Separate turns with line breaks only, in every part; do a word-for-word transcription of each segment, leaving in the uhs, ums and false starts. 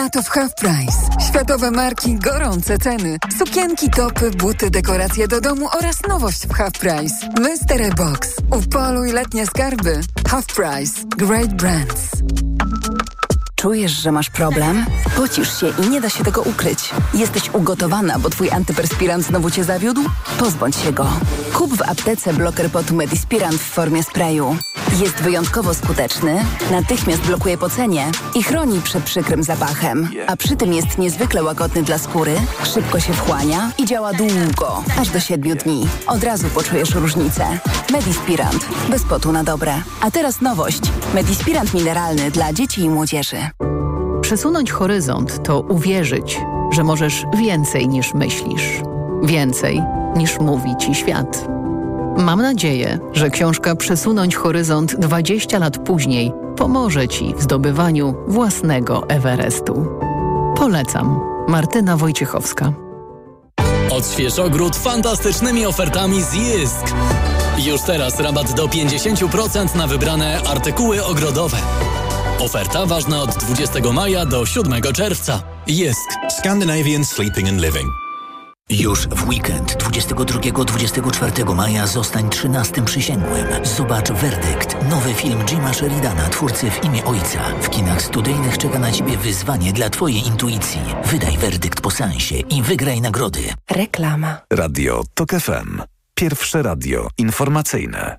Lato w Half Price. Światowe marki, gorące ceny. Sukienki, topy, buty, dekoracje do domu oraz nowość w Half Price. Mystery Box. Upoluj letnie skarby. Half Price. Great brands.
Czujesz, że masz problem? Pocisz się i nie da się tego ukryć. Jesteś ugotowana, bo twój antyperspirant znowu cię zawiódł? Pozbądź się go. Kup w aptece bloker potu Medispirant w formie sprayu. Jest wyjątkowo skuteczny, natychmiast blokuje pocenie i chroni przed przykrym zapachem. A przy tym jest niezwykle łagodny dla skóry, szybko się wchłania i działa długo, aż do siedmiu dni. Od razu poczujesz różnicę. Medispirant. Bez potu na dobre. A teraz nowość. Medispirant mineralny dla dzieci i młodzieży.
Przesunąć horyzont to uwierzyć, że możesz więcej niż myślisz. Więcej niż mówi ci świat. Mam nadzieję, że książka Przesunąć horyzont dwadzieścia lat później pomoże ci w zdobywaniu własnego Everestu. Polecam. Martyna Wojciechowska.
Odśwież ogród fantastycznymi ofertami z Jysk. Już teraz rabat do pięćdziesiąt procent na wybrane artykuły ogrodowe. Oferta ważna od dwudziestego maja do siódmego czerwca. Jysk.
Scandinavian Sleeping and Living.
Już w weekend dwudziestego drugiego do dwudziestego czwartego maja zostań trzynastym przysięgłym. Zobacz Werdykt, nowy film Jima Sheridana, twórcy W imię Ojca. W kinach studyjnych czeka na Ciebie wyzwanie dla Twojej intuicji. Wydaj werdykt po seansie i wygraj nagrody.
Reklama.
Radio TOK F M. Pierwsze radio informacyjne.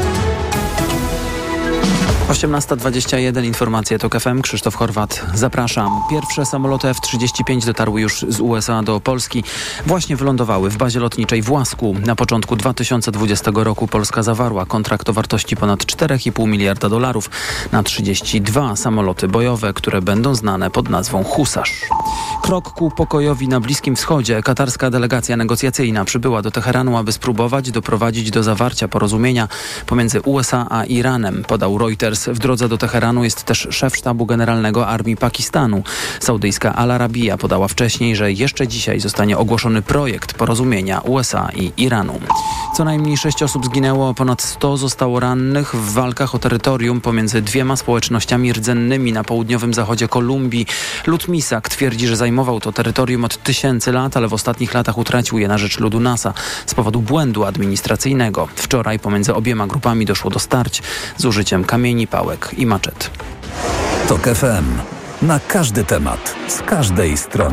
osiemnasta dwadzieścia jeden, informacje TOK F M, Krzysztof Horwat, zapraszam. Pierwsze samoloty F trzydzieści pięć dotarły już z U S A do Polski. Właśnie wylądowały w bazie lotniczej w Łasku. Na początku dwa tysiące dwudziestego roku Polska zawarła kontrakt o wartości ponad cztery i pół miliarda dolarów na trzydzieści dwa samoloty bojowe, które będą znane pod nazwą Husarz. Krok ku pokojowi na Bliskim Wschodzie. Katarska delegacja negocjacyjna przybyła do Teheranu, aby spróbować doprowadzić do zawarcia porozumienia pomiędzy U S A a Iranem, podał Reuters. W drodze do Teheranu jest też szef sztabu generalnego armii Pakistanu. Saudyjska Al Arabija podała wcześniej, że jeszcze dzisiaj zostanie ogłoszony projekt porozumienia U S A i Iranu. Co najmniej sześć osób zginęło, ponad sto zostało rannych w walkach o terytorium pomiędzy dwiema społecznościami rdzennymi na południowym zachodzie Kolumbii. Lud Misak twierdzi, że zajmował to terytorium od tysięcy lat, ale w ostatnich latach utracił je na rzecz ludu Nasa z powodu błędu administracyjnego. Wczoraj pomiędzy obiema grupami doszło do starć z użyciem kamieni, pałek i maczet.
TOK F M. Na każdy temat, z każdej strony.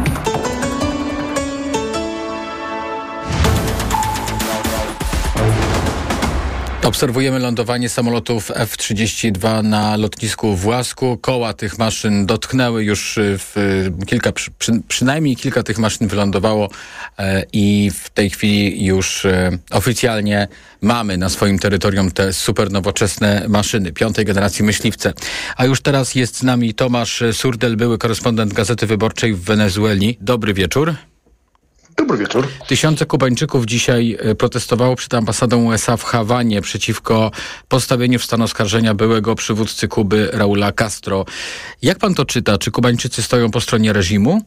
Obserwujemy lądowanie samolotów F trzydzieści dwa na lotnisku w Łasku. Koła tych maszyn dotknęły już w kilka, przy, przynajmniej kilka tych maszyn wylądowało e, i w tej chwili już e, oficjalnie mamy na swoim terytorium te super nowoczesne maszyny piątej generacji myśliwce. A już teraz jest z nami Tomasz Surdel, były korespondent Gazety Wyborczej w Wenezueli. Dobry wieczór.
Dobry wieczór.
Tysiące Kubańczyków dzisiaj protestowało przed ambasadą U S A w Hawanie przeciwko postawieniu w stan oskarżenia byłego przywódcy Kuby Raula Castro. Jak pan to czyta? Czy Kubańczycy stoją po stronie reżimu?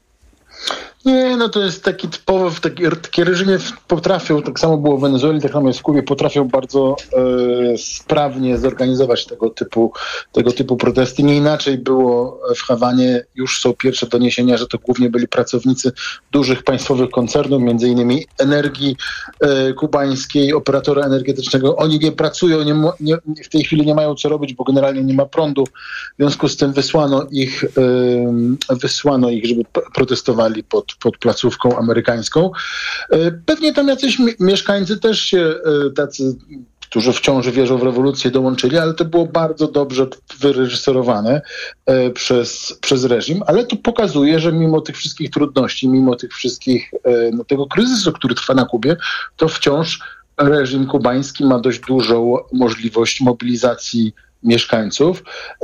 Nie, no to jest taki typowy, taki, takie reżimy potrafią, tak samo było w Wenezueli, tak samo jest w Kubie, potrafią bardzo e, sprawnie zorganizować tego typu, tego typu protesty. Nie inaczej było w Hawanie, już są pierwsze doniesienia, że to głównie byli pracownicy dużych państwowych koncernów, między innymi Energii e, Kubańskiej, operatora energetycznego. Oni nie pracują, nie, nie, w tej chwili nie mają co robić, bo generalnie nie ma prądu. W związku z tym wysłano ich, e, wysłano ich, żeby protestowali pod pod placówką amerykańską. Pewnie tam jacyś mieszkańcy też się tacy, którzy wciąż wierzą w rewolucję, dołączyli, ale to było bardzo dobrze wyreżyserowane przez, przez reżim, ale to pokazuje, że mimo tych wszystkich trudności, mimo tych wszystkich, no, tego kryzysu, który trwa na Kubie, to wciąż reżim kubański ma dość dużą możliwość mobilizacji mieszkańców.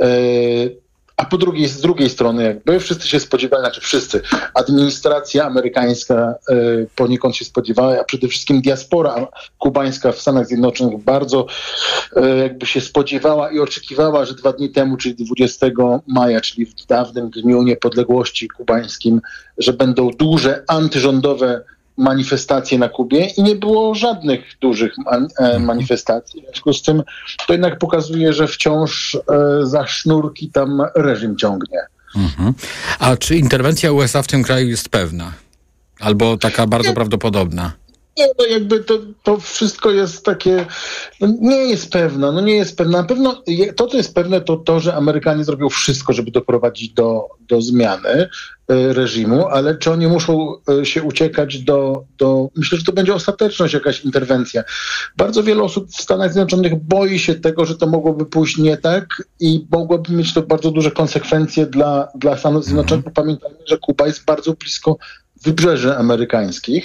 A po drugiej, z drugiej strony jakby wszyscy się spodziewali, znaczy wszyscy, administracja amerykańska y, poniekąd się spodziewała, a przede wszystkim diaspora kubańska w Stanach Zjednoczonych bardzo y, jakby się spodziewała i oczekiwała, że dwa dni temu, czyli dwudziestego maja, czyli w dawnym Dniu Niepodległości kubańskim, że będą duże antyrządowe manifestacje na Kubie i nie było żadnych dużych man, e, manifestacji. W związku z tym to jednak pokazuje, że wciąż e, za sznurki tam reżim ciągnie.
Mhm. A czy interwencja U S A w tym kraju jest pewna? Albo taka bardzo nie. prawdopodobna?
Nie, no jakby to, to wszystko jest takie, no nie jest pewne, no nie jest pewne. Na pewno to, co jest pewne, to to, że Amerykanie zrobią wszystko, żeby doprowadzić do, do zmiany y, reżimu, ale czy oni muszą y, się uciekać do, do... Myślę, że to będzie ostateczność, jakaś interwencja. Bardzo wiele osób w Stanach Zjednoczonych boi się tego, że to mogłoby pójść nie tak i mogłoby mieć to bardzo duże konsekwencje dla, dla Stanów Zjednoczonych, bo pamiętajmy, że Kuba jest bardzo blisko wybrzeży amerykańskich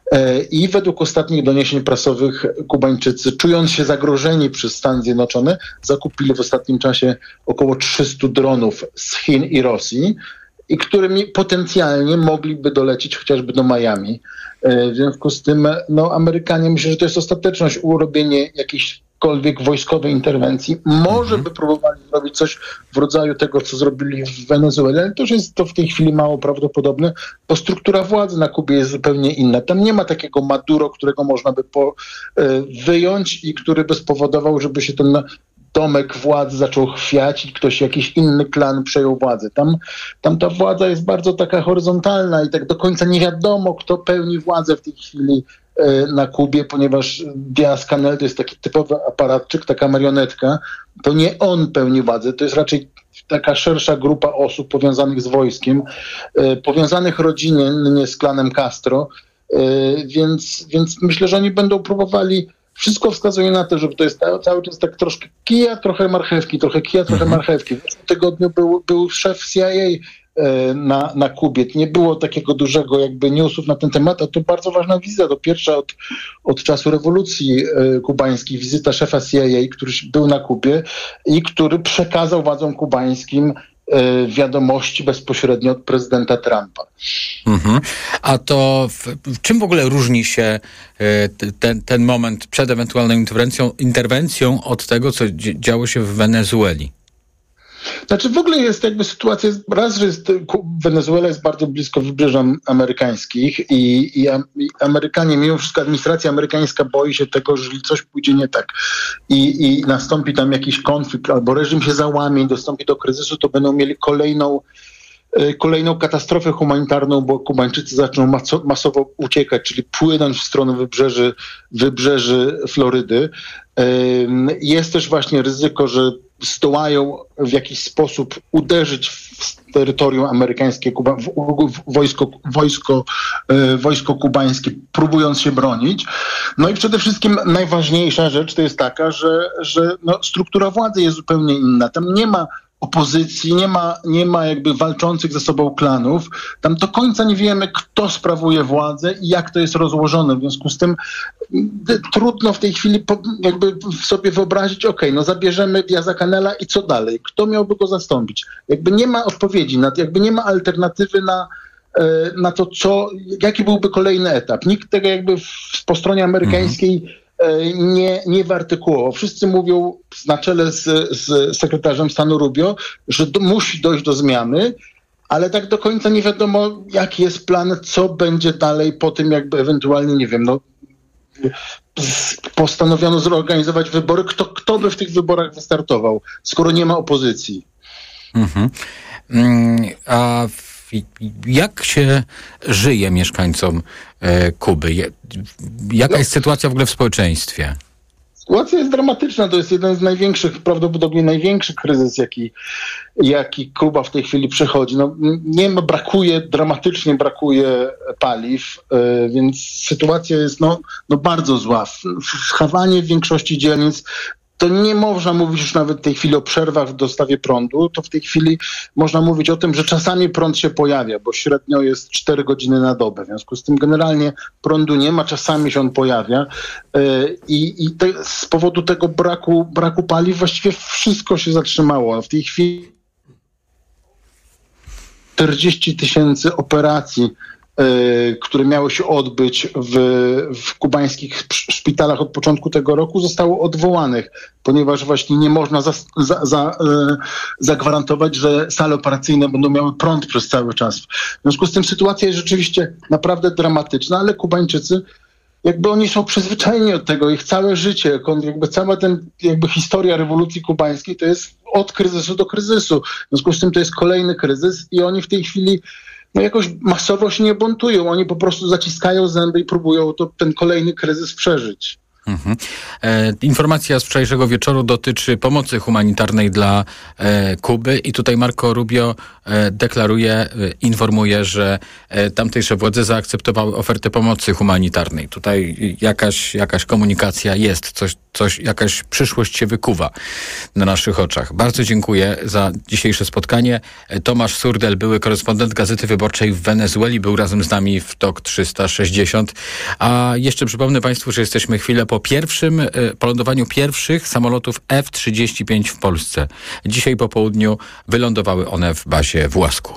i według ostatnich doniesień prasowych Kubańczycy, czując się zagrożeni przez Stany Zjednoczone, zakupili w ostatnim czasie około trzysta dronów z Chin i Rosji, i którymi potencjalnie mogliby dolecieć chociażby do Miami. W związku z tym no, Amerykanie, myślę, że to jest ostateczność, urobienie jakiejś wojskowej interwencji. Może by próbowali zrobić coś w rodzaju tego, co zrobili w Wenezueli, ale to już jest to w tej chwili mało prawdopodobne, bo struktura władzy na Kubie jest zupełnie inna. Tam nie ma takiego Maduro, którego można by po, y, wyjąć i który by spowodował, żeby się ten domek władzy zaczął chwiać i ktoś, jakiś inny klan przejął władzę. Tam, tam ta władza jest bardzo taka horyzontalna i tak do końca nie wiadomo, kto pełni władzę w tej chwili na Kubie, ponieważ Díaz-Canel to jest taki typowy aparatczyk, taka marionetka. To nie on pełni władzę, to jest raczej taka szersza grupa osób powiązanych z wojskiem, powiązanych rodzinnie z klanem Castro, więc, więc myślę, że oni będą próbowali. Wszystko wskazuje na to, że to jest cały czas tak troszkę kija, trochę marchewki, trochę kija, trochę marchewki. W zeszłym tygodniu był, był szef C I A na, na Kubie. Nie było takiego dużego jakby newsów na ten temat, a to bardzo ważna wizyta. To pierwsza od, od czasu rewolucji kubańskiej wizyta szefa C I A, który był na Kubie i który przekazał władzom kubańskim wiadomości bezpośrednio od prezydenta Trumpa.
Mhm. A to w, w czym w ogóle różni się ten, ten moment przed ewentualną interwencją, interwencją od tego, co działo się w Wenezueli?
Znaczy w ogóle jest jakby sytuacja, raz, że jest, Wenezuela jest bardzo blisko wybrzeża amerykańskich i, i, i Amerykanie, mimo wszystko administracja amerykańska boi się tego, że coś pójdzie nie tak i, i nastąpi tam jakiś konflikt albo reżim się załamie i dostąpi do kryzysu, to będą mieli kolejną kolejną katastrofę humanitarną, bo Kubańczycy zaczną maso, masowo uciekać, czyli płynąć w stronę wybrzeży, wybrzeży Florydy. Jest też właśnie ryzyko, że zdołają w jakiś sposób uderzyć w terytorium amerykańskie, Kuba, w, w wojsko, wojsko, wojsko kubańskie, próbując się bronić. No i przede wszystkim najważniejsza rzecz to jest taka, że, że no, struktura władzy jest zupełnie inna. Tam nie ma opozycji, nie ma, nie ma jakby walczących ze sobą klanów. Tam do końca nie wiemy, kto sprawuje władzę i jak to jest rozłożone. W związku z tym trudno w tej chwili po, jakby sobie wyobrazić, okej, okay, no zabierzemy Díaz-Canela i co dalej? Kto miałby go zastąpić? Jakby nie ma odpowiedzi, na, jakby nie ma alternatywy na, na to, co, jaki byłby kolejny etap. Nikt tego jakby w, po stronie amerykańskiej mhm. Nie, nie wyartykułował. Wszyscy mówią na czele z, z sekretarzem stanu Rubio, że do, musi dojść do zmiany, ale tak do końca nie wiadomo, jaki jest plan, co będzie dalej po tym, jakby ewentualnie, nie wiem, no, postanowiono zorganizować wybory. Kto, kto by w tych wyborach wystartował, skoro nie ma opozycji?
Mhm. A jak się żyje mieszkańcom e, Kuby? Jaka no. jest sytuacja w ogóle w społeczeństwie?
Sytuacja jest dramatyczna. To jest jeden z największych, prawdopodobnie największy kryzys, jaki, jaki Kuba w tej chwili przechodzi. No, nie ma, brakuje, dramatycznie brakuje paliw, yy, więc sytuacja jest no, no bardzo zła. W, w Hawanie w większości dzielnic to nie można mówić już nawet w tej chwili o przerwach w dostawie prądu, to w tej chwili można mówić o tym, że czasami prąd się pojawia, bo średnio jest cztery godziny na dobę. W związku z tym generalnie prądu nie ma, czasami się on pojawia i, i te, z powodu tego braku, braku paliw właściwie wszystko się zatrzymało. W tej chwili czterdzieści tysięcy operacji, które miały się odbyć w, w kubańskich szpitalach od początku tego roku, zostało odwołanych, ponieważ właśnie nie można za, za, za, zagwarantować, że sale operacyjne będą miały prąd przez cały czas. W związku z tym sytuacja jest rzeczywiście naprawdę dramatyczna, ale Kubańczycy jakby oni są przyzwyczajeni od tego, ich całe życie, jakby cała ten, jakby historia rewolucji kubańskiej to jest od kryzysu do kryzysu. W związku z tym to jest kolejny kryzys i oni w tej chwili no jakoś masowo się nie buntują. Oni po prostu zaciskają zęby i próbują to, ten kolejny kryzys przeżyć.
Mhm. E, informacja z wczorajszego wieczoru dotyczy pomocy humanitarnej dla e, Kuby i tutaj Marco Rubio e, deklaruje, e, informuje, że e, tamtejsze władze zaakceptowały ofertę pomocy humanitarnej. Tutaj jakaś, jakaś komunikacja jest, coś, coś, jakaś przyszłość się wykuwa na naszych oczach. Bardzo dziękuję za dzisiejsze spotkanie. Tomasz Surdel, były korespondent Gazety Wyborczej w Wenezueli, był razem z nami w T O K trzysta sześćdziesiąt. A jeszcze przypomnę Państwu, że jesteśmy chwilę po pierwszym, po lądowaniu pierwszych samolotów F trzydzieści pięć w Polsce. Dzisiaj po południu wylądowały one w bazie w Łasku.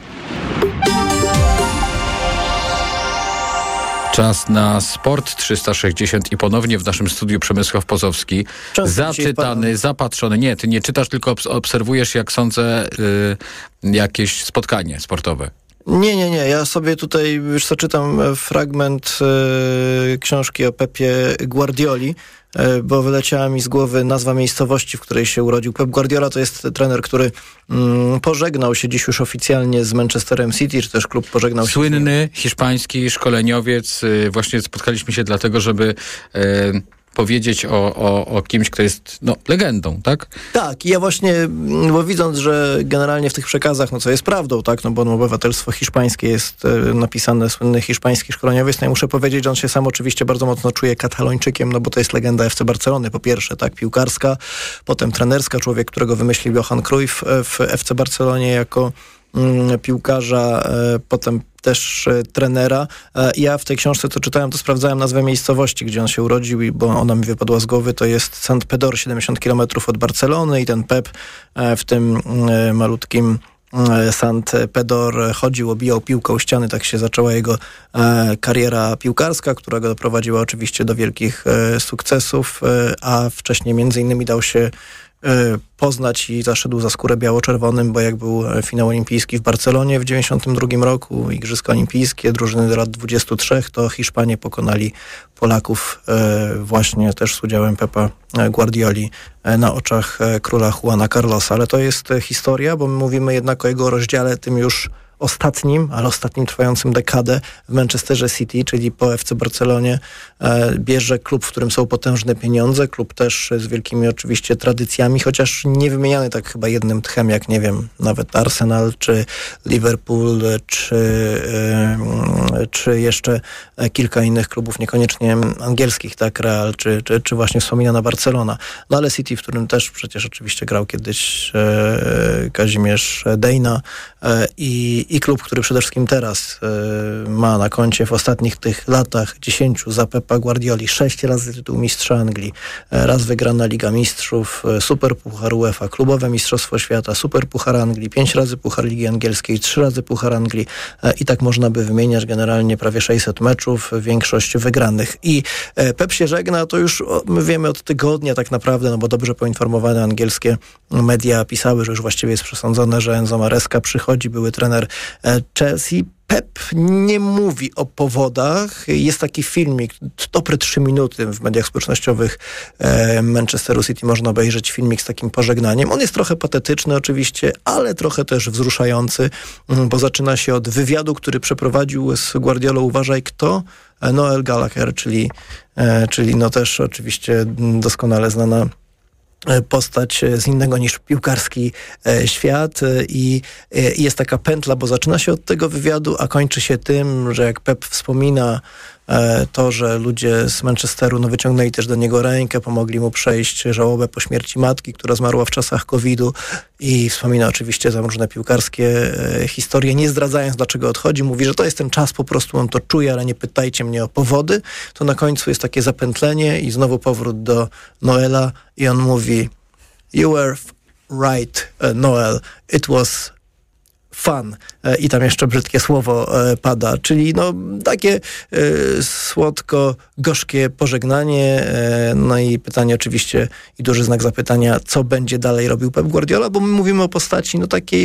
Czas na Sport trzysta sześćdziesiąt i ponownie w naszym studiu Przemysław Pozowski. Czas zaczytany, zapatrzony. Nie, ty nie czytasz, tylko obserwujesz, jak sądzę, yy, jakieś spotkanie sportowe.
Nie, nie, nie. Ja sobie tutaj już co czytam fragment y, książki o Pepie Guardioli, y, bo wyleciała mi z głowy nazwa miejscowości, w której się urodził. Pep Guardiola to jest trener, który y, pożegnał się dziś już oficjalnie z Manchesterem City, czy też klub pożegnał się.
Słynny hiszpański szkoleniowiec. Y, właśnie spotkaliśmy się dlatego, żeby... Y, powiedzieć o, o, o kimś, kto jest no, legendą, tak?
Tak, i ja właśnie, bo widząc, że generalnie w tych przekazach, no co jest prawdą, tak, no bo no, obywatelstwo hiszpańskie jest e, napisane, słynny hiszpański szkoleniowiec, no i muszę powiedzieć, że on się sam oczywiście bardzo mocno czuje katalończykiem, no bo to jest legenda F C Barcelony, po pierwsze, tak, piłkarska, potem trenerska, człowiek, którego wymyślił Johan Cruyff w F C Barcelonie jako mm, piłkarza, e, potem też e, trenera. E, ja w tej książce, co czytałem, to sprawdzałem nazwę miejscowości, gdzie on się urodził, i, bo ona mi wypadła z głowy. To jest Sant Pedor, siedemdziesiąt kilometrów od Barcelony, i ten Pep e, w tym e, malutkim e, Sant Pedor chodził, obijał piłką ściany. Tak się zaczęła jego e, kariera piłkarska, która go doprowadziła oczywiście do wielkich e, sukcesów, e, a wcześniej między innymi dał się poznać i zaszedł za skórę biało-czerwonym, bo jak był finał olimpijski w Barcelonie w dziewięćdziesiątym drugim roku, Igrzyska Olimpijskie, drużyny do lat dwudziestu trzech, to Hiszpanie pokonali Polaków właśnie też z udziałem Pepa Guardioli na oczach króla Juana Carlosa. Ale to jest historia, bo my mówimy jednak o jego rozdziale tym już ostatnim, ale ostatnim trwającym dekadę w Manchesterze City, czyli po F C Barcelonie, e, bierze klub, w którym są potężne pieniądze, klub też z wielkimi oczywiście tradycjami, chociaż nie wymieniany tak chyba jednym tchem, jak nie wiem, nawet Arsenal, czy Liverpool, czy, e, czy jeszcze kilka innych klubów, niekoniecznie angielskich, tak, Real, czy, czy, czy właśnie wspominana Barcelona. No ale City, w którym też przecież oczywiście grał kiedyś e, Kazimierz Dejna e, i I klub, który przede wszystkim teraz y, ma na koncie w ostatnich tych latach dziesięciu za Pepa Guardioli sześć razy tytuł mistrza Anglii, raz wygrana Liga Mistrzów, Super Puchar UEFA, klubowe Mistrzostwo Świata, Super Puchar Anglii, pięć razy Puchar Ligi Angielskiej, trzy razy Puchar Anglii y, i tak można by wymieniać generalnie prawie sześćset meczów, większość wygranych. I y, Pep się żegna, to już o, my wiemy od tygodnia tak naprawdę, no bo dobrze poinformowane angielskie media pisały, że już właściwie jest przesądzone, że Enzo Maresca przychodzi, były trener Chelsea. Pep nie mówi o powodach. Jest taki filmik, dobre trzy minuty w mediach społecznościowych e, Manchesteru City można obejrzeć filmik z takim pożegnaniem. On jest trochę patetyczny oczywiście, ale trochę też wzruszający, bo zaczyna się od wywiadu, który przeprowadził z Guardiolą, uważaj kto? Noel Gallagher, czyli, e, czyli no też oczywiście doskonale znana postać z innego niż piłkarski świat i jest taka pętla, bo zaczyna się od tego wywiadu, a kończy się tym, że jak Pep wspomina to, że ludzie z Manchesteru no, wyciągnęli też do niego rękę, pomogli mu przejść żałobę po śmierci matki, która zmarła w czasach kowida, i wspomina oczywiście tam różne piłkarskie e, historie, nie zdradzając dlaczego odchodzi. Mówi, że to jest ten czas, po prostu on to czuje, ale nie pytajcie mnie o powody. To na końcu jest takie zapętlenie i znowu powrót do Noela i on mówi: You were right, Noel. It was fun. I tam jeszcze brzydkie słowo pada, czyli no takie y, słodko-gorzkie pożegnanie. Y, no i pytanie oczywiście i duży znak zapytania, co będzie dalej robił Pep Guardiola, bo my mówimy o postaci no takiej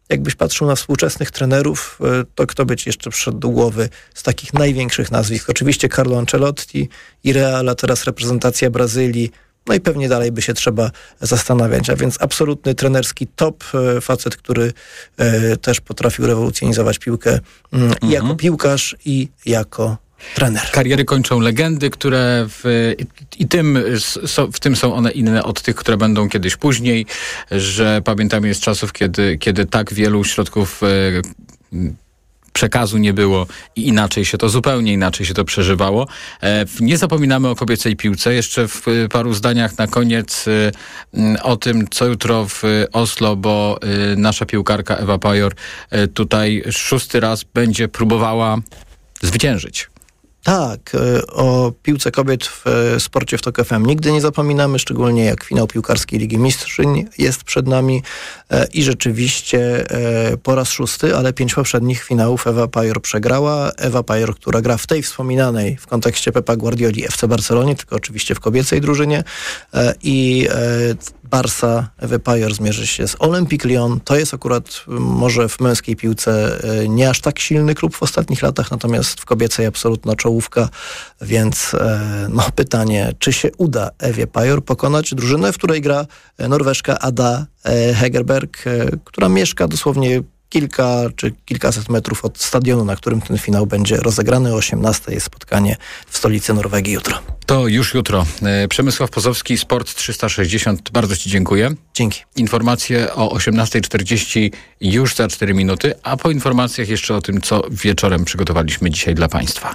jakbyś patrzył na współczesnych trenerów, to kto by ci jeszcze przyszedł do głowy z takich największych nazwisk? Oczywiście Carlo Ancelotti i Real, a teraz reprezentacja Brazylii, no i pewnie dalej by się trzeba zastanawiać. A więc absolutny trenerski top, facet, który e, też potrafił rewolucjonizować piłkę mm, mhm. jako piłkarz i jako trener.
Kariery kończą legendy, które w, i, i tym, so, w tym są one inne od tych, które będą kiedyś później, że pamiętamy z czasów, kiedy, kiedy tak wielu środków e, przekazu nie było i inaczej się to, zupełnie inaczej się to przeżywało. E, nie zapominamy o kobiecej piłce. Jeszcze w paru zdaniach na koniec e, o tym, co jutro w Oslo, bo e, nasza piłkarka Ewa Pajor e, tutaj szósty raz będzie próbowała zwyciężyć.
Tak, o piłce kobiet w sporcie w Tok F M nigdy nie zapominamy, szczególnie jak finał piłkarskiej Ligi Mistrzyń jest przed nami i rzeczywiście po raz szósty, ale pięć poprzednich finałów Ewa Pajor przegrała. Ewa Pajor, która gra w tej wspominanej w kontekście Pepa Guardioli F C Barcelonie, tylko oczywiście w kobiecej drużynie i Barsa Ewy Pajor zmierzy się z Olympique Lyon. To jest akurat może w męskiej piłce nie aż tak silny klub w ostatnich latach, natomiast w kobiecej absolutna czołówka, więc no pytanie, czy się uda Ewie Pajor pokonać drużynę, w której gra Norweżka Ada Hegerberg, która mieszka dosłownie kilka czy kilkaset metrów od stadionu, na którym ten finał będzie rozegrany. O osiemnastej jest spotkanie w stolicy Norwegii jutro. To już jutro. Przemysław Pozowski, Sport trzysta sześćdziesiąt. Bardzo ci dziękuję. Dzięki. Informacje o osiemnastej czterdzieści już za cztery minuty, a po informacjach jeszcze o tym, co wieczorem przygotowaliśmy dzisiaj dla Państwa.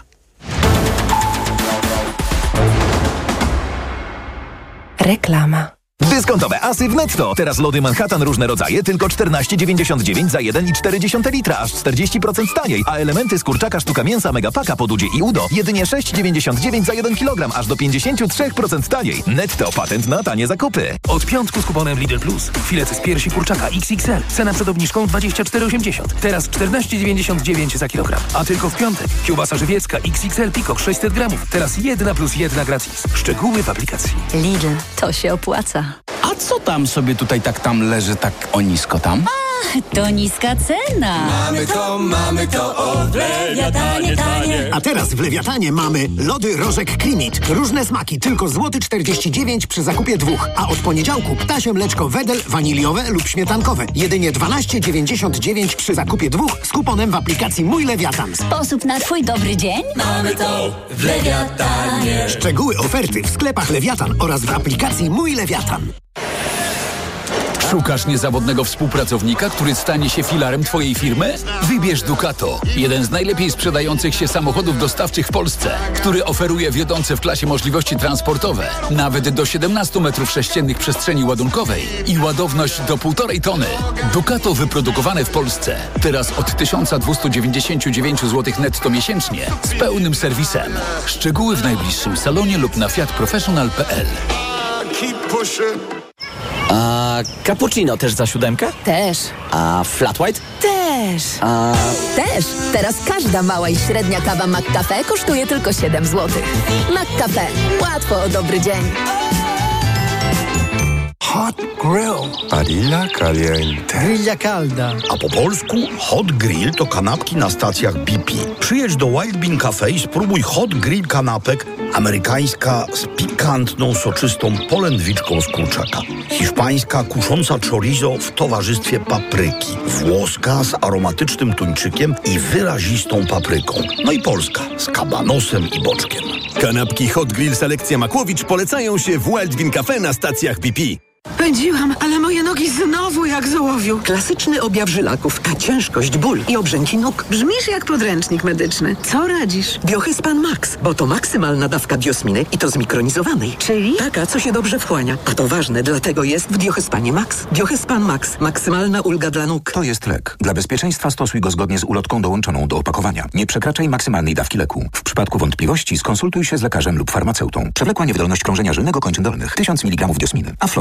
Reklama.
Dyskontowe asy w Netto. Teraz lody Manhattan różne rodzaje tylko czternaście dziewięćdziesiąt dziewięć za jeden i cztery dziesiąte litra, aż czterdzieści procent taniej. A elementy z kurczaka sztuka mięsa Megapaka po Dudzie i Udo jedynie sześć dziewięćdziesiąt dziewięć za jeden kilogram, aż do pięćdziesiąt trzy procent taniej. Netto, patent na tanie zakupy.
Od piątku z kuponem Lidl Plus. Filet z piersi kurczaka X X L. Cena przed obniżką dwadzieścia cztery osiemdziesiąt. Teraz czternaście dziewięćdziesiąt dziewięć za kilogram. A tylko w piątek. Kiełbasa żywiecka X X L Peacock sześćset gramów. Teraz jedna plus jedna gratis. Szczegóły w aplikacji.
Lidl, to się opłaca.
A co tam sobie tutaj tak tam leży tak o nisko tam?
A, to niska cena.
Mamy to, mamy to, o w Lewiatanie tanie.
A teraz w Lewiatanie mamy lody Rożek Klimit. Różne smaki, tylko złoty czterdzieści dziewięć przy zakupie dwóch. A od poniedziałku ptasie mleczko Wedel, waniliowe lub śmietankowe. Jedynie dwanaście dziewięćdziesiąt dziewięć przy zakupie dwóch z kuponem w aplikacji Mój Lewiatan.
Sposób na twój dobry dzień?
Mamy to w Lewiatanie.
Szczegóły oferty w sklepach Lewiatan oraz w aplikacji Mój Lewiatan.
Szukasz niezawodnego współpracownika, który stanie się filarem twojej firmy? Wybierz Ducato, jeden z najlepiej sprzedających się samochodów dostawczych w Polsce, który oferuje wiodące w klasie możliwości transportowe, nawet do siedemnaście metrów sześciennych przestrzeni ładunkowej i ładowność do półtorej tony. Ducato wyprodukowane w Polsce. Teraz od tysiąc dwieście dziewięćdziesiąt dziewięć złotych netto miesięcznie z pełnym serwisem. Szczegóły w najbliższym salonie lub na fiat professional kropka p l.
A cappuccino też za siódemkę?
Też.
A flat white?
Też.
A...
Też. Teraz każda mała i średnia kawa McCafe kosztuje tylko siedem złotych. McCafe. Łatwo o dobry dzień.
Hot Grill. Parilla caliente.
Grilla calda.
A po polsku Hot Grill to kanapki na stacjach B P. Przyjedź do Wild Bean Cafe i spróbuj Hot Grill kanapek. Amerykańska z pikantną, soczystą polędwiczką z kurczaka. Hiszpańska kusząca chorizo w towarzystwie papryki. Włoska z aromatycznym tuńczykiem i wyrazistą papryką. No i polska z kabanosem i boczkiem.
Kanapki Hot Grill Selekcja Makłowicz polecają się w Wild Bean Cafe na stacjach B P.
Pędziłam, ale moje nogi znowu jak z ołowiu. Klasyczny objaw żylaków, a ciężkość, ból i obrzęki nóg. Brzmisz jak podręcznik medyczny. Co radzisz? Biohyspan Max, bo to maksymalna dawka diosminy i to zmikronizowanej. Czyli? Taka, co się dobrze wchłania. A to ważne, dlatego jest w Biohyspanie Max. Biohyspan Max. Maksymalna ulga dla nóg.
To jest lek. Dla bezpieczeństwa stosuj go zgodnie z ulotką dołączoną do opakowania. Nie przekraczaj maksymalnej dawki leku. W przypadku wątpliwości skonsultuj się z lekarzem lub farmaceutą. Przewlekła niewydolność krążenia żylnego kończyn dolnych. tysiąc miligramów diosminy. Aflofarm.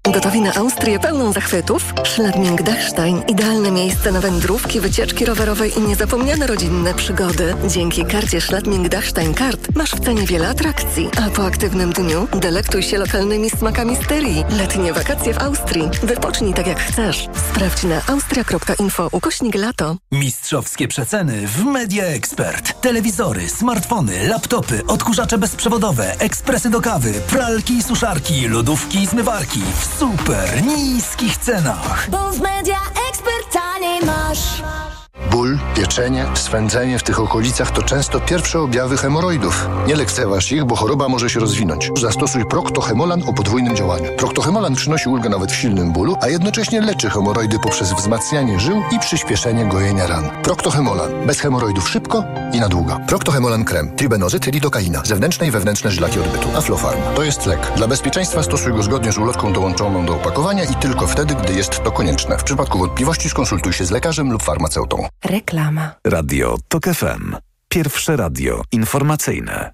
Gotowi na Austrię pełną zachwytów? Schladming-Dachstein – idealne miejsce na wędrówki, wycieczki rowerowe i niezapomniane rodzinne przygody. Dzięki karcie Schladming-Dachstein Kart masz w cenie wiele atrakcji, a po aktywnym dniu delektuj się lokalnymi smakami Styrii. Letnie wakacje w Austrii. Wypocznij tak jak chcesz. Sprawdź na austria kropka info ukośnik lato.
Mistrzowskie przeceny w Media Expert. Telewizory, smartfony, laptopy, odkurzacze bezprzewodowe, ekspresy do kawy, pralki i suszarki, lodówki i zmywarki w super niskich cenach.
Bo w Media Expert taniej masz.
Ból, pieczenie, swędzenie w tych okolicach to często pierwsze objawy hemoroidów. Nie lekceważ ich, bo choroba może się rozwinąć. Zastosuj Procto-Hemolan o podwójnym działaniu. Procto-Hemolan przynosi ulgę nawet w silnym bólu, a jednocześnie leczy hemoroidy poprzez wzmacnianie żył i przyspieszenie gojenia ran. Procto-Hemolan. Bez hemoroidów szybko i na długo. Procto-Hemolan krem. Tribenozyt, lidokaina. Zewnętrzne i wewnętrzne żylaki odbytu. Aflofarm. To jest lek. Dla bezpieczeństwa stosuj go zgodnie z ulotką dołączoną do opakowania i tylko wtedy, gdy jest to konieczne. W przypadku wątpliwości skonsultuj się z lekarzem lub farmaceutą.
Reklama.
Radio TOK F M. Pierwsze radio informacyjne.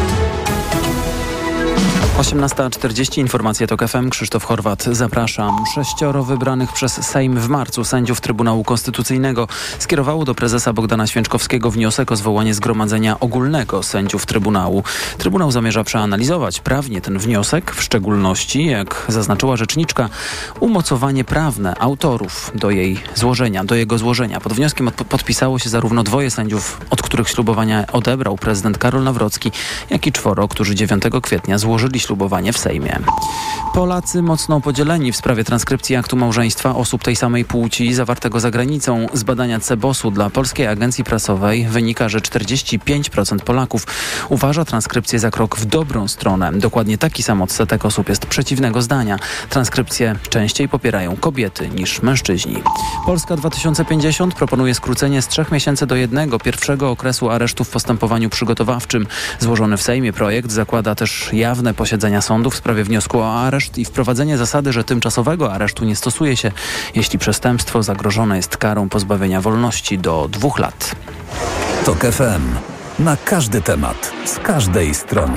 osiemnasta czterdzieści, informacje TOK F M, Krzysztof Horwat, zapraszam. Sześcioro wybranych przez Sejm w marcu sędziów Trybunału Konstytucyjnego skierowało do prezesa Bogdana Święczkowskiego wniosek o zwołanie zgromadzenia ogólnego sędziów Trybunału. Trybunał zamierza przeanalizować prawnie ten wniosek, w szczególności, jak zaznaczyła rzeczniczka, umocowanie prawne autorów do jej złożenia, do jego złożenia. Pod wnioskiem od, podpisało się zarówno dwoje sędziów, od których ślubowania odebrał prezydent Karol Nawrocki, jak i czworo, którzy dziewiątego kwietnia złożyli ślubowanie w Sejmie. Polacy mocno podzieleni w sprawie transkrypcji aktu małżeństwa osób tej samej płci zawartego za granicą. Z badania Cebosu dla Polskiej Agencji Prasowej wynika, że czterdzieści pięć procent Polaków uważa transkrypcję za krok w dobrą stronę. Dokładnie taki sam odsetek osób jest przeciwnego zdania. Transkrypcję częściej popierają kobiety niż mężczyźni. Polska dwa tysiące pięćdziesiąt proponuje skrócenie z trzech miesięcy do jednego pierwszego okresu aresztu w postępowaniu przygotowawczym. Złożony w Sejmie projekt zakłada też jawne posiedzenia sądu w sprawie wniosku o areszt i wprowadzenie zasady, że tymczasowego aresztu nie stosuje się, jeśli przestępstwo zagrożone jest karą pozbawienia wolności do dwóch lat.
TOK F M. Na każdy temat, z każdej strony.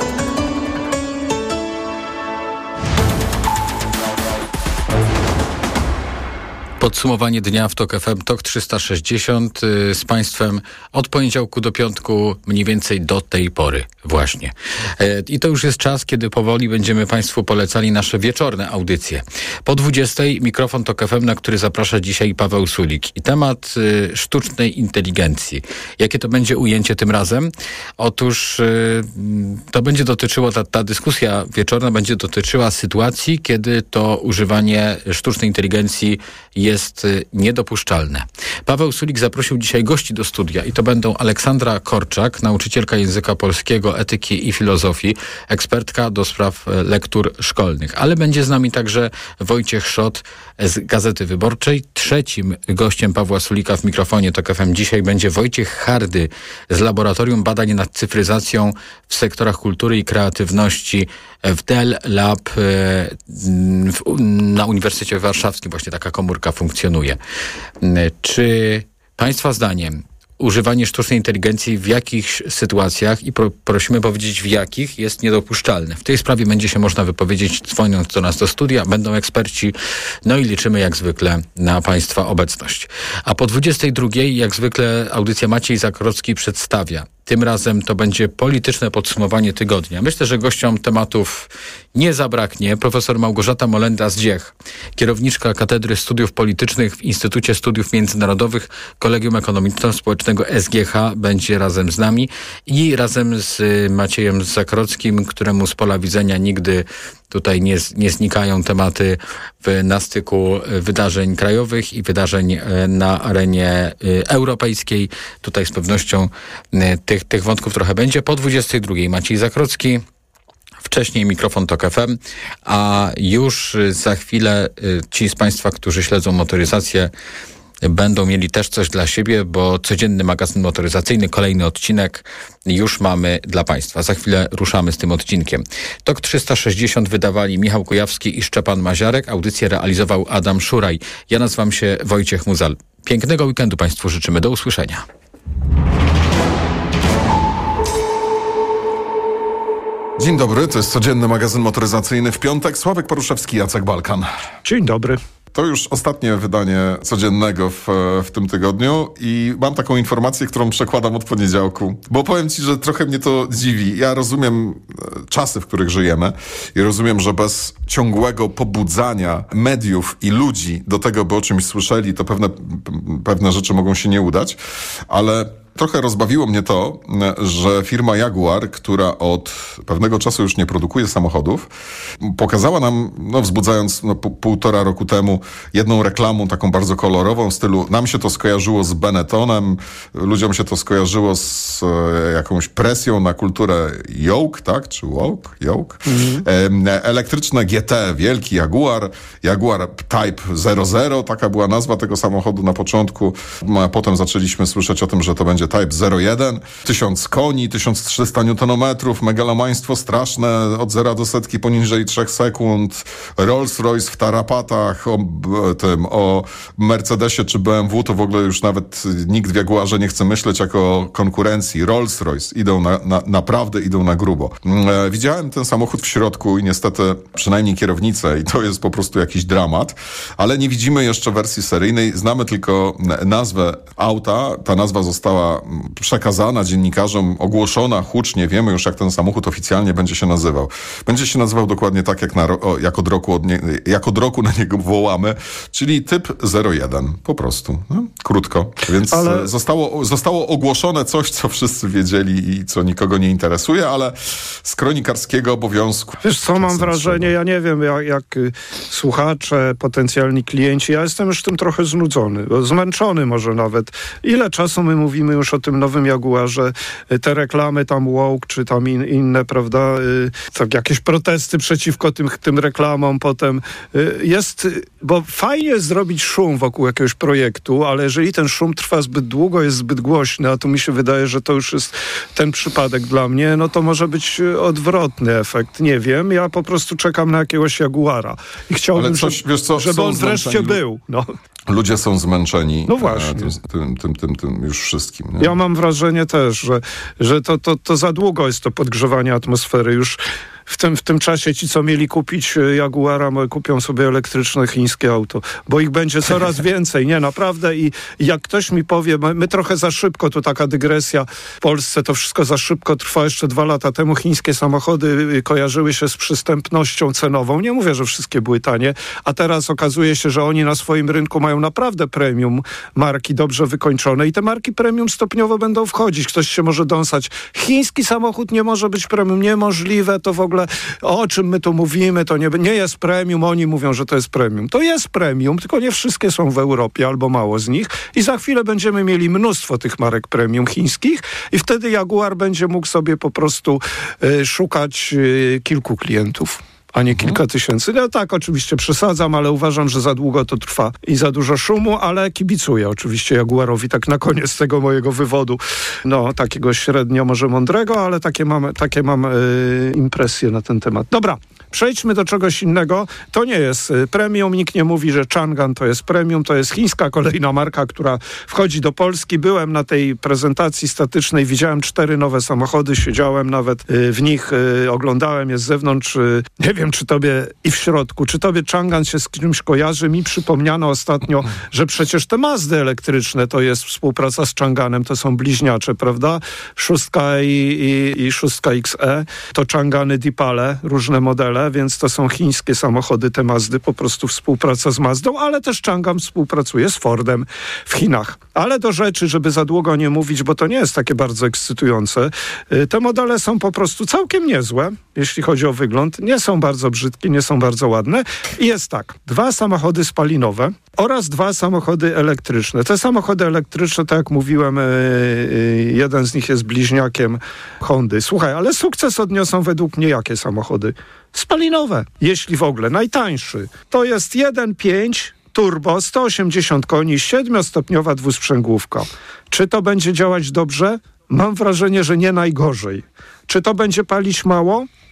Podsumowanie dnia w TOK F M, TOK trzysta sześćdziesiąt yy, z Państwem od poniedziałku do piątku, mniej więcej do tej pory właśnie. Yy, I to już jest czas, kiedy powoli będziemy Państwu polecali nasze wieczorne audycje. Po dwudziestej mikrofon TOK F M, na który zaprasza dzisiaj Paweł Sulik. I temat yy, sztucznej inteligencji. Jakie to będzie ujęcie tym razem? Otóż yy, to będzie dotyczyło, ta, ta dyskusja wieczorna będzie dotyczyła sytuacji, kiedy to używanie sztucznej inteligencji jest jest niedopuszczalne. Paweł Sulik zaprosił dzisiaj gości do studia i to będą Aleksandra Korczak, nauczycielka języka polskiego, etyki i filozofii, ekspertka do spraw lektur szkolnych. Ale będzie z nami także Wojciech Szot z Gazety Wyborczej. Trzecim gościem Pawła Sulika w mikrofonie TOK F M dzisiaj będzie Wojciech Hardy z Laboratorium Badań nad Cyfryzacją w sektorach kultury i kreatywności w Dell Lab w, na Uniwersytecie Warszawskim. Właśnie taka komórka funkcjonuje. Czy Państwa zdaniem używanie sztucznej inteligencji w jakichś sytuacjach, i pro, prosimy powiedzieć w jakich, jest niedopuszczalne? W tej sprawie będzie się można wypowiedzieć dzwoniąc do nas do studia. Będą eksperci, no i liczymy jak zwykle na Państwa obecność. A po dwudziestej drugiej jak zwykle audycja Maciej Zakrocki przedstawia. Tym razem to będzie polityczne podsumowanie tygodnia. Myślę, że gościom tematów nie zabraknie. Profesor Małgorzata Molenda-Zdziech, kierowniczka Katedry Studiów Politycznych w Instytucie Studiów Międzynarodowych Kolegium Ekonomiczno-Społecznego S G H będzie razem z nami i razem z Maciejem Zakrockim, któremu z pola widzenia nigdy tutaj nie, nie znikają tematy w, na styku wydarzeń krajowych i wydarzeń na arenie europejskiej. Tutaj z pewnością tych, tych wątków trochę będzie. Po dwudziestej drugiej Maciej Zakrocki, wcześniej mikrofon TOK F M, a już za chwilę ci z Państwa, którzy śledzą motoryzację, będą mieli też coś dla siebie, bo codzienny magazyn motoryzacyjny, kolejny odcinek już mamy dla Państwa. Za chwilę ruszamy z tym odcinkiem. TOK trzysta sześćdziesiąt wydawali Michał Kujawski i Szczepan Maziarek. Audycję realizował Adam Szuraj. Ja nazywam się Wojciech Muzal. Pięknego weekendu Państwu życzymy. Do usłyszenia.
Dzień dobry, to jest codzienny magazyn motoryzacyjny w piątek. Sławek Poruszewski, Jacek Balkan.
Dzień dobry.
To już ostatnie wydanie codziennego w, w tym tygodniu i mam taką informację, którą przekładam od poniedziałku, bo powiem ci, że trochę mnie to dziwi. Ja rozumiem czasy, w których żyjemy i rozumiem, że bez ciągłego pobudzania mediów i ludzi do tego, by o czymś słyszeli, to pewne, pewne rzeczy mogą się nie udać, ale trochę rozbawiło mnie to, że firma Jaguar, która od pewnego czasu już nie produkuje samochodów, pokazała nam, no wzbudzając no, p- półtora roku temu jedną reklamą taką bardzo kolorową w stylu, nam się to skojarzyło z Benettonem, ludziom się to skojarzyło z e, jakąś presją na kulturę yoke, tak? Czy woke? Yoke? Mhm. E, elektryczne G T, wielki Jaguar, Jaguar Type zero zero, taka była nazwa tego samochodu na początku, a potem zaczęliśmy słyszeć o tym, że to będzie Type zero jeden, tysiąc koni, tysiąc trzysta niutonometrów, megalomaństwo straszne, od zera do setki poniżej trzech sekund, Rolls-Royce w tarapatach, o tym, o Mercedesie czy B M W, to w ogóle już nawet nikt w Jaguarze nie chce myśleć jako o konkurencji. Rolls-Royce idą na, na, naprawdę idą na grubo. E, widziałem ten samochód w środku i niestety przynajmniej kierownicę i to jest po prostu jakiś dramat, ale nie widzimy jeszcze wersji seryjnej, znamy tylko nazwę auta, ta nazwa została przekazana dziennikarzom, ogłoszona hucznie, wiemy już jak ten samochód oficjalnie będzie się nazywał. Będzie się nazywał dokładnie tak, jak, na, o, jak, od, roku od nie, jak od roku na niego wołamy, czyli typ zero jeden, po prostu. No, krótko. Więc ale... zostało, zostało ogłoszone coś, co wszyscy wiedzieli i co nikogo nie interesuje, ale z kronikarskiego obowiązku.
Wiesz co, mam wrażenie, ja nie wiem, jak, jak słuchacze, potencjalni klienci, ja jestem już tym trochę znudzony, zmęczony może nawet. Ile czasu my mówimy już o tym nowym Jaguarze, te reklamy tam woke, czy tam in, inne, prawda, tak jakieś protesty przeciwko tym, tym reklamom potem. Jest, bo fajnie jest zrobić szum wokół jakiegoś projektu, ale jeżeli ten szum trwa zbyt długo, jest zbyt głośny, a tu mi się wydaje, że to już jest ten przypadek dla mnie, no to może być odwrotny efekt. Nie wiem, ja po prostu czekam na jakiegoś Jaguara i chciałbym, coś, żeby, wiesz co, żeby on wreszcie był. No.
Ludzie są zmęczeni
no właśnie.
Tym, tym, tym, tym, tym już wszystkim. Nie?
Ja mam wrażenie też, że, że to, to, to za długo jest to podgrzewanie atmosfery. Już w tym, w tym czasie ci, co mieli kupić Jaguara, kupią sobie elektryczne chińskie auto, bo ich będzie coraz więcej. Nie, naprawdę. I, i jak ktoś mi powie, my, my trochę za szybko, tu taka dygresja, w Polsce to wszystko za szybko trwa. Jeszcze dwa lata temu chińskie samochody kojarzyły się z przystępnością cenową. Nie mówię, że wszystkie były tanie, a teraz okazuje się, że oni na swoim rynku mają naprawdę premium marki dobrze wykończone i te marki premium stopniowo będą wchodzić. Ktoś się może dąsać. Chiński samochód nie może być premium. Niemożliwe, to w ogóle o czym my tu mówimy, to nie, nie jest premium, oni mówią, że to jest premium. To jest premium, tylko nie wszystkie są w Europie, albo mało z nich i za chwilę będziemy mieli mnóstwo tych marek premium chińskich i wtedy Jaguar będzie mógł sobie po prostu y, szukać y, kilku klientów, a nie kilka mhm. tysięcy. No tak, oczywiście przesadzam, ale uważam, że za długo to trwa i za dużo szumu, ale kibicuję oczywiście Jaguarowi tak na koniec tego mojego wywodu, no takiego średnio może mądrego, ale takie mam, takie mam yy, impresje na ten temat. Dobra. Przejdźmy do czegoś innego. To nie jest premium. Nikt nie mówi, że Changan to jest premium. To jest chińska kolejna marka, która wchodzi do Polski. Byłem na tej prezentacji statycznej. Widziałem cztery nowe samochody. Siedziałem nawet w nich. Oglądałem je z zewnątrz. Nie wiem, czy tobie i w środku, czy tobie Changan się z czymś kojarzy. Mi przypomniano ostatnio, że przecież te Mazdy elektryczne to jest współpraca z Changanem. To są bliźniacze, prawda? Szóstka i, i, i szóstka X E. To Changany Deepale, różne modele. Więc to są chińskie samochody, te Mazdy, po prostu współpraca z Mazdą, ale też Changan współpracuje z Fordem w Chinach. Ale do rzeczy, żeby za długo nie mówić, bo to nie jest takie bardzo ekscytujące. Te modele są po prostu całkiem niezłe, jeśli chodzi o wygląd. Nie są bardzo brzydkie, nie są bardzo ładne. I jest tak, dwa samochody spalinowe oraz dwa samochody elektryczne. Te samochody elektryczne, tak jak mówiłem, jeden z nich jest bliźniakiem Hondy. Słuchaj, ale sukces odniosą według mnie jakie samochody? Spalinowe, jeśli w ogóle. Najtańszy. To jest jeden pięć turbo, sto osiemdziesiąt koni, siedmiostopniowa dwusprzęgłówka. Czy to będzie działać dobrze? Mam wrażenie, że nie najgorzej. Czy to będzie palić mało?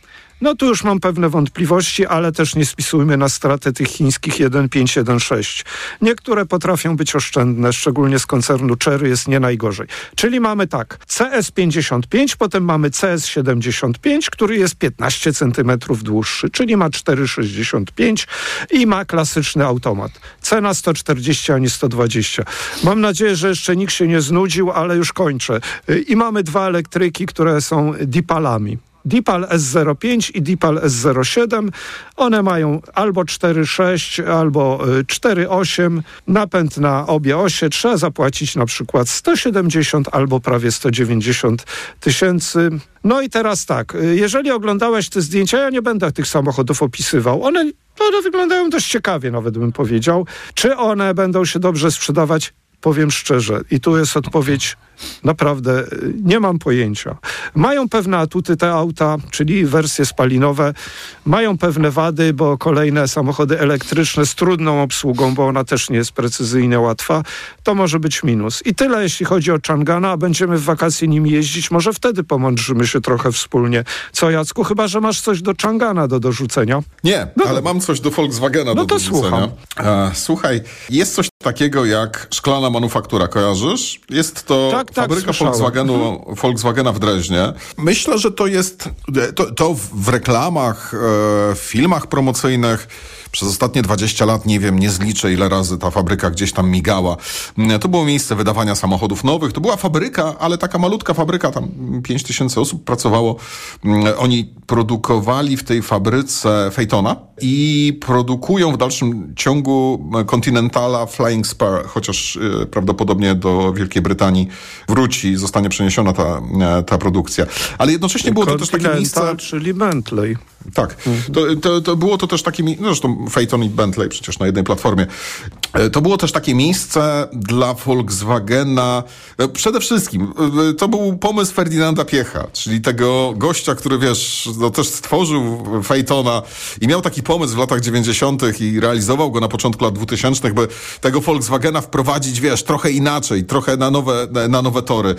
No tu już mam pewne wątpliwości, ale też nie spisujmy na stratę tych chińskich jeden pięć jeden sześć. Niektóre potrafią być oszczędne, szczególnie z koncernu Chery jest nie najgorzej. Czyli mamy tak, C S pięćdziesiąt pięć, potem mamy C S siedemdziesiąt pięć, który jest piętnaście centymetrów dłuższy, czyli ma cztery sześćdziesiąt pięć i ma klasyczny automat. Cena sto czterdzieści, a nie sto dwadzieścia. Mam nadzieję, że jeszcze nikt się nie znudził, ale już kończę. I mamy dwa elektryki, które są dipalami. Dipal S zero pięć i Dipal S zero siedem. One mają albo cztery sześć, albo cztery osiem. Napęd na obie osie. Trzeba zapłacić na przykład sto siedemdziesiąt albo prawie sto dziewięćdziesiąt tysięcy. No i teraz tak, jeżeli oglądałeś te zdjęcia, ja nie będę tych samochodów opisywał. One, one wyglądają dość ciekawie, nawet bym powiedział. Czy one będą się dobrze sprzedawać? Powiem szczerze, i tu jest odpowiedź, naprawdę nie mam pojęcia. Mają pewne atuty te auta, czyli wersje spalinowe, mają pewne wady, bo kolejne samochody elektryczne z trudną obsługą, bo ona też nie jest precyzyjnie łatwa, to może być minus. I tyle, jeśli chodzi o Changana, a będziemy w wakacje nim jeździć, może wtedy pomądrzymy się trochę wspólnie. Co, Jacku, chyba że masz coś do Changana do dorzucenia?
Nie, no ale to... mam coś do Volkswagena
no
do dorzucenia.
Słucham.
E, słuchaj, jest coś takiego jak szklana manufaktura, kojarzysz? Jest to tak, tak, fabryka Volkswagenu, Volkswagena w Dreźnie. Myślę, że to jest, to, to w reklamach, w filmach promocyjnych przez ostatnie dwadzieścia lat, nie wiem, nie zliczę ile razy ta fabryka gdzieś tam migała. To było miejsce wydawania samochodów nowych. To była fabryka, ale taka malutka fabryka, tam pięć tysięcy osób pracowało. Oni produkowali w tej fabryce Phaetona i produkują w dalszym ciągu Continentala Flying Spur, chociaż prawdopodobnie do Wielkiej Brytanii wróci, zostanie przeniesiona ta, ta produkcja. Ale jednocześnie było to też takie miejsce...
czyli Bentley.
Tak. To, to, to było to też takie... No zresztą Phaeton i Bentley przecież na jednej platformie. To było też takie miejsce dla Volkswagena. Przede wszystkim to był pomysł Ferdynanda Piecha, czyli tego gościa, który, wiesz, no też stworzył Phaetona i miał taki pomysł w latach dziewięćdziesiątych i realizował go na początku lat dwutysięcznych, by tego Volkswagena wprowadzić, wiesz, trochę inaczej, trochę na nowe, na nowe tory.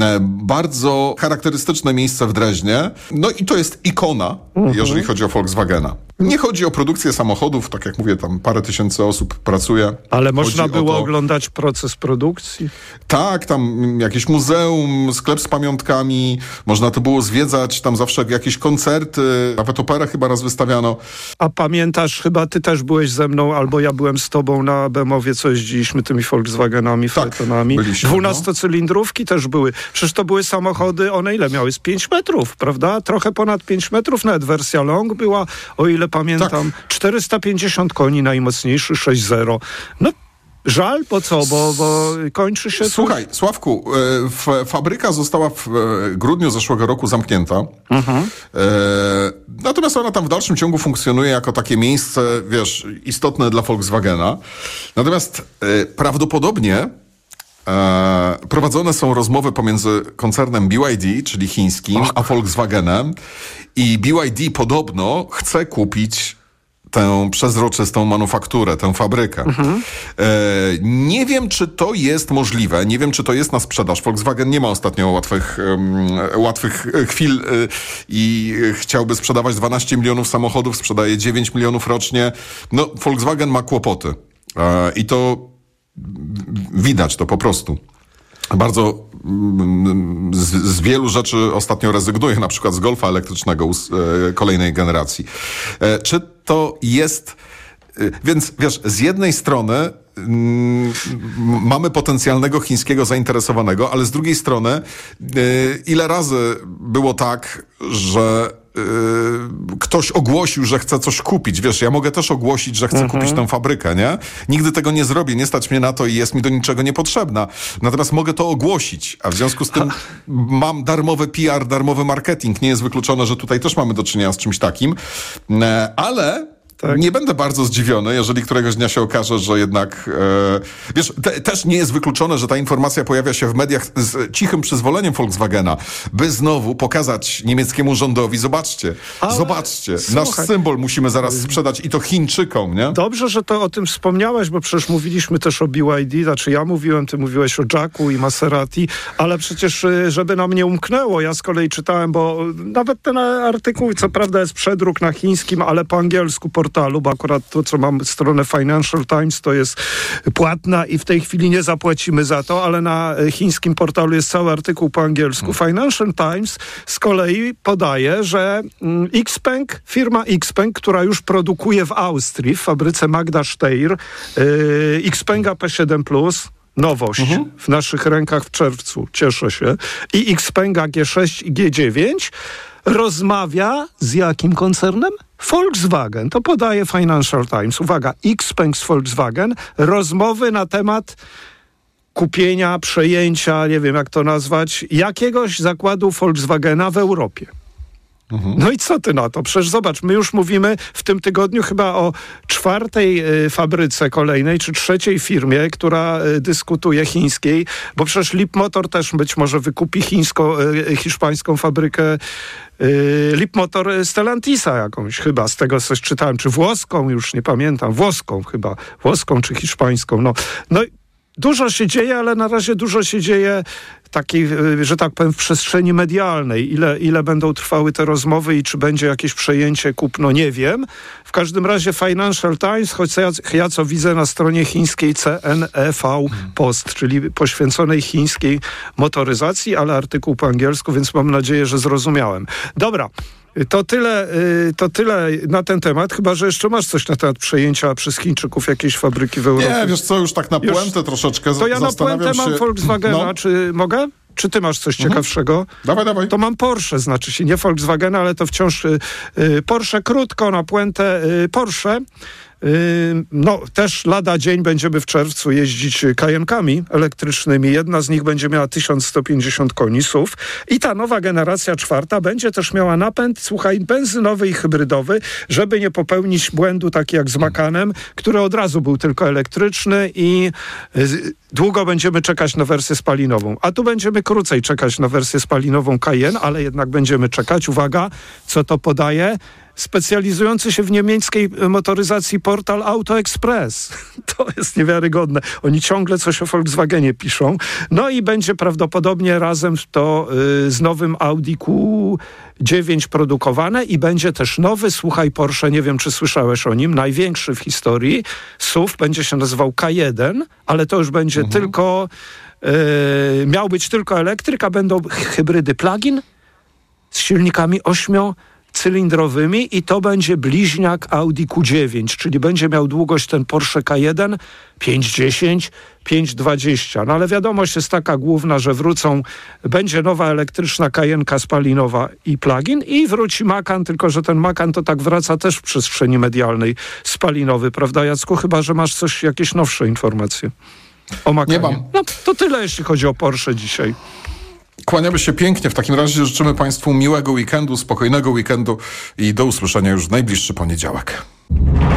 Bardzo charakterystyczne miejsce w Dreźnie. No i to jest ikona, mhm. jeżeli chodzi o Volkswagena. Nie chodzi o produkcję samochodów, tak jak mówię, tam parę tysięcy osób pracuje.
Ale można
chodzi
było
to...
oglądać proces produkcji?
Tak, tam jakieś muzeum, sklep z pamiątkami, można to było zwiedzać, tam zawsze jakieś koncerty, nawet operę chyba raz wystawiano.
A pamiętasz, chyba ty też byłeś ze mną, albo ja byłem z tobą na Bemowie, co jeździliśmy tymi Volkswagenami, Phaetonami. Tak, dwunastocylindrówki no. też były. Przecież to były samochody, one ile miały? Z pięć metrów, prawda? Trochę ponad pięć metrów, nawet wersja long była, o ile pamiętam, tak. czterysta pięćdziesiąt koni, najmocniejszy sześć zero. No żal, bo co, bo, bo kończy się...
Słuchaj, tu... Sławku, e, fabryka została w e, grudniu zeszłego roku zamknięta. Mhm. E, natomiast ona tam w dalszym ciągu funkcjonuje jako takie miejsce, wiesz, istotne dla Volkswagena. Natomiast e, prawdopodobnie E, prowadzone są rozmowy pomiędzy koncernem B Y D, czyli chińskim, a Volkswagenem i B Y D podobno chce kupić tę przezroczystą manufakturę, tę fabrykę. Mhm. E, nie wiem, czy to jest możliwe, nie wiem, czy to jest na sprzedaż. Volkswagen nie ma ostatnio łatwych, um, łatwych chwil y, i chciałby sprzedawać dwanaście milionów samochodów, sprzedaje dziewięć milionów rocznie. No, Volkswagen ma kłopoty e, i to widać to po prostu. Bardzo z, z wielu rzeczy ostatnio rezygnuje, na przykład z Golfa elektrycznego z, e, kolejnej generacji. E, czy to jest... E, więc wiesz, z jednej strony mm, mamy potencjalnego chińskiego zainteresowanego, ale z drugiej strony e, ile razy było tak, że ktoś ogłosił, że chce coś kupić. Wiesz, ja mogę też ogłosić, że chcę mhm. kupić tę fabrykę, nie? Nigdy tego nie zrobię, nie stać mnie na to i jest mi do niczego niepotrzebna. Natomiast mogę to ogłosić, a w związku z tym mam darmowy P R, darmowy marketing. Nie jest wykluczone, że tutaj też mamy do czynienia z czymś takim. Ale tak. nie będę bardzo zdziwiony, jeżeli któregoś dnia się okaże, że jednak, e, wiesz, te, też nie jest wykluczone, że ta informacja pojawia się w mediach z cichym przyzwoleniem Volkswagena, by znowu pokazać niemieckiemu rządowi, zobaczcie, Ale, zobaczcie, słuchaj, nasz symbol musimy zaraz sprzedać i to Chińczykom, nie?
Dobrze, że to o tym wspomniałeś, bo przecież mówiliśmy też o B Y D, znaczy ja mówiłem, ty mówiłeś o Jacku i Maserati, ale przecież, żeby nam nie umknęło, ja z kolei czytałem, bo nawet ten artykuł, co prawda jest przedruk na chińskim, ale po angielsku portalu, bo akurat to, co mam stronę Financial Times, to jest płatna i w tej chwili nie zapłacimy za to, ale na chińskim portalu jest cały artykuł po angielsku. Hmm. Financial Times z kolei podaje, że mm, Xpeng, firma Xpeng, która już produkuje w Austrii, w fabryce Magda Steyr, yy, Xpenga P siedem plus, nowość mhm. w naszych rękach w czerwcu, cieszę się, i Xpenga G sześć i G dziewięć rozmawia z jakim koncernem? Volkswagen. To podaje Financial Times. Uwaga, Xpeng z Volkswagen, rozmowy na temat kupienia, przejęcia, nie wiem jak to nazwać, jakiegoś zakładu Volkswagena w Europie. Mhm. No i co ty na to? Przecież zobacz, my już mówimy w tym tygodniu chyba o czwartej y, fabryce kolejnej, czy trzeciej firmie, która y, dyskutuje, chińskiej, bo przecież Leapmotor też być może wykupi chińsko, y, hiszpańską fabrykę y, Leapmotor Stellantisa jakąś chyba, z tego coś czytałem, czy włoską, już nie pamiętam, włoską chyba, włoską czy hiszpańską. No, no dużo się dzieje, ale na razie dużo się dzieje takiej, że tak powiem, w przestrzeni medialnej. Ile, ile będą trwały te rozmowy i czy będzie jakieś przejęcie, kupno, nie wiem. W każdym razie Financial Times, choć ja, ja co widzę na stronie chińskiej C N E V Post, czyli poświęconej chińskiej motoryzacji, ale artykuł po angielsku, więc mam nadzieję, że zrozumiałem. Dobra. To tyle, to tyle na ten temat, chyba że jeszcze masz coś na temat przejęcia przez Chińczyków jakiejś fabryki w Europie.
Nie, wiesz co, już tak na puentę już, troszeczkę
to ja na puentę mam się... Volkswagena, no. Czy mogę? Czy ty masz coś mhm. ciekawszego?
Dawaj, dawaj.
To mam Porsche, znaczy się nie Volkswagena, ale to wciąż y, Porsche, krótko na puentę y, Porsche. No, też lada dzień będziemy w czerwcu jeździć Cayenne'kami elektrycznymi. Jedna z nich będzie miała tysiąc sto pięćdziesiąt koni S U V i ta nowa generacja czwarta będzie też miała napęd, słuchaj, benzynowy i hybrydowy, żeby nie popełnić błędu taki jak z Macanem, który od razu był tylko elektryczny i długo będziemy czekać na wersję spalinową. A tu będziemy krócej czekać na wersję spalinową Cayenne, ale jednak będziemy czekać. Uwaga, co to podaje? Specjalizujący się w niemieckiej motoryzacji portal Auto Express. To jest niewiarygodne. Oni ciągle coś o Volkswagenie piszą. No i będzie prawdopodobnie razem to y, z nowym Audi Q dziewięć produkowane i będzie też nowy, słuchaj, Porsche, nie wiem czy słyszałeś o nim, największy w historii, S U V, będzie się nazywał K jeden, ale to już będzie mhm. tylko, y, miał być tylko elektryk, a będą hybrydy plug-in z silnikami ośmio cylindrowymi i to będzie bliźniak Audi Q dziewięć, czyli będzie miał długość ten Porsche K jeden pięć dziesięć, pięć dwadzieścia. No ale wiadomość jest taka główna, że wrócą, będzie nowa elektryczna Cayenne'ka spalinowa i plug-in i wróci Macan, tylko że ten Macan to tak wraca też w przestrzeni medialnej spalinowy, prawda Jacku? Chyba że masz coś, jakieś nowsze informacje o Macanie.
Nie mam.
No to tyle, jeśli chodzi o Porsche dzisiaj.
Kłaniamy się pięknie. W takim razie życzymy Państwu miłego weekendu, spokojnego weekendu i do usłyszenia już w najbliższy poniedziałek.